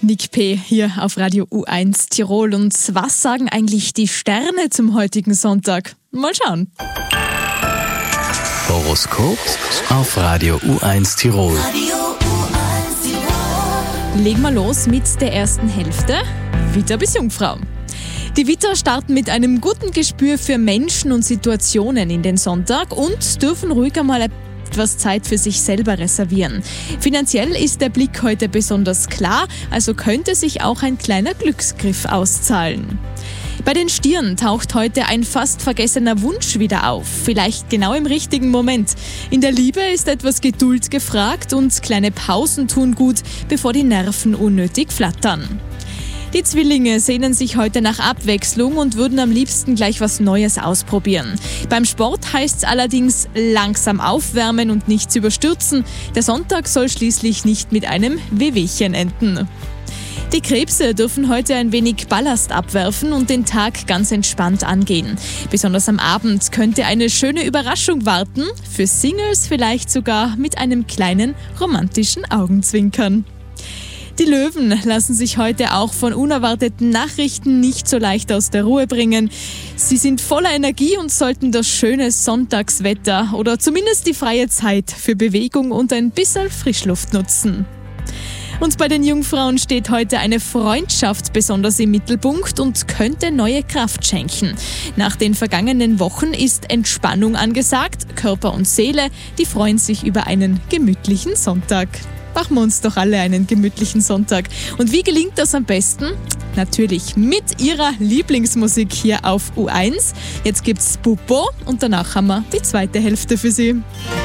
Nick P. hier auf Radio U1 Tirol. Und was sagen eigentlich die Sterne zum heutigen Sonntag? Mal schauen. Horoskop auf Radio U1 Tirol. Legen wir los mit der ersten Hälfte. Widder bis Jungfrau. Die Widder starten mit einem guten Gespür für Menschen und Situationen in den Sonntag und dürfen ruhig einmal etwas Zeit für sich selber reservieren. Finanziell ist der Blick heute besonders klar, also könnte sich auch ein kleiner Glücksgriff auszahlen. Bei den Stieren taucht heute ein fast vergessener Wunsch wieder auf, vielleicht genau im richtigen Moment. In der Liebe ist etwas Geduld gefragt und kleine Pausen tun gut, bevor die Nerven unnötig flattern. Die Zwillinge sehnen sich heute nach Abwechslung und würden am liebsten gleich was Neues ausprobieren. Beim Sport heißt es allerdings langsam aufwärmen und nichts überstürzen. Der Sonntag soll schließlich nicht mit einem Wehwehchen enden. Die Krebse dürfen heute ein wenig Ballast abwerfen und den Tag ganz entspannt angehen. Besonders am Abend könnte eine schöne Überraschung warten, für Singles vielleicht sogar mit einem kleinen romantischen Augenzwinkern. Die Löwen lassen sich heute auch von unerwarteten Nachrichten nicht so leicht aus der Ruhe bringen. Sie sind voller Energie und sollten das schöne Sonntagswetter oder zumindest die freie Zeit für Bewegung und ein bisschen Frischluft nutzen. Und bei den Jungfrauen steht heute eine Freundschaft besonders im Mittelpunkt und könnte neue Kraft schenken. Nach den vergangenen Wochen ist Entspannung angesagt. Körper und Seele, die freuen sich über einen gemütlichen Sonntag. Machen wir uns doch alle einen gemütlichen Sonntag. Und wie gelingt das am besten? Natürlich mit ihrer Lieblingsmusik hier auf U1. Jetzt gibt's Pupo und danach haben wir die zweite Hälfte für Sie.